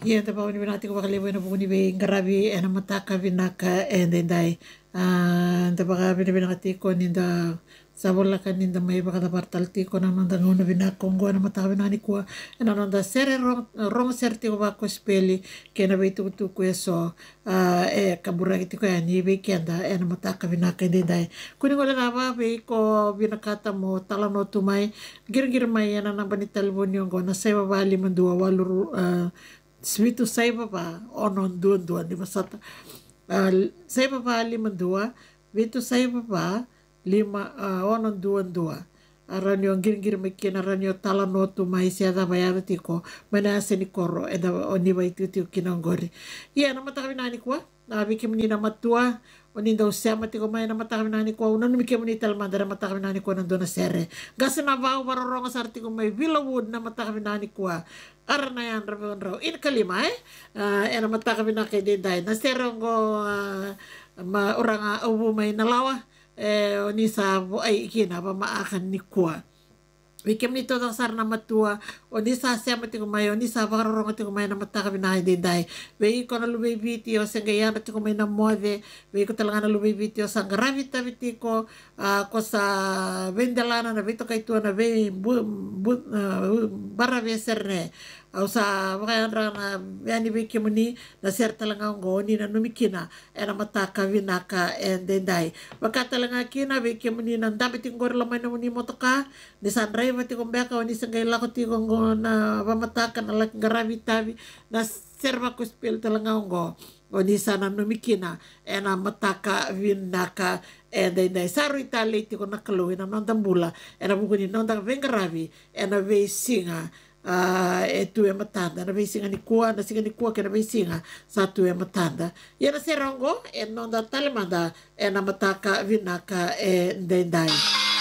Iya, te pau ni binati ko bakali bueno puni be ngarabi ena mataka binaka and dai. Te baka bini binati ko ninda sabola kan ninda mai baka da partal ti ko na nanda ngona binako ngo na mataka binani ko ena nanda sere rom serti ko bako speli ke na be tu ko eso kabura ki ko ani be kenda ena mataka binaka and dai. Kuni ngola na ba be ko binakata mo talano tumai gir mai ena na banital bonyo ngo na seva bali mandua waluru Switu sai baba onon dua di masata sai baba lima dua vitu sai baba lima onon dua aranyo ngir mekin aranyo tala notu mai siada bayar tiko mana seni koro eda oni bai tu kinangori iya nama tak binani kwa na biki menina matua oni daw siya matiko mai nama tak binani kwa unan biki menita mandara mata binani kwa nandona sere gasa na bau barorong sarti ko mai Villawood na mata binani kwa arana yan raw in kalima era mata binaki din dai na serong go ma orang ubu mai nalawa oni sa ay ikina pa maakan ni kwa Wikem nito ng sarna matua o ni sa siya mati kumayo ni sa bakarorong ati kumayo na mata kami na dinday we ko na lumibiti o sa gaya ati kumayo na mode we ko talaga na lumibiti o sa garamit na biti ko ko sa vendalana na bito kay tuwa na we barabe serne o sa makaya na yani be kimuni na ser talaga ngo ni na numikina na mata kami naka and dinday baka talaga kina be kimuni na dami tinggor lamay na muni motoka ni sanray mati kumbeka ni sangay lako ti ngo na pamatakan na lak garabi tabi na serva ko spell talaga ngo o ni sana numikina na mataka vinaka dai saru itali ti ko nakaluin na nandambula na bukuni nandang vengarabi na ve singa tu e matanda na besinga ni kuwa na singa ni kuwa ke na besinga sa tu e matanda yana serongo non da talemanda na mataka vinaka dai